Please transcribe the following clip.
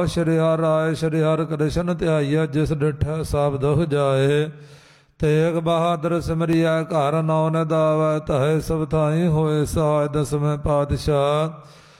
ਸ਼੍ਰੀ ਹਰਿ ਰਾਇ ਸ਼੍ਰੀ ਹਰਿ ਕ੍ਰਿਸ਼ਨ ਧਿਆਈਐ, ਜਿਸ ਡਿਠੈ ਸਭ ਦੁਖ ਜਾਏ। ਤੇਗ ਬਹਾਦਰ ਸਿਮਰਿਐ, ਘਰ ਨੌ ਨਿਦਾਵੈ, ਤਹੈ ਸਭ ਥਾਈ ਹੋਏ ਸਹਾਇ। ਦਸਵੇਂ ਪਾਤਸ਼ਾਹ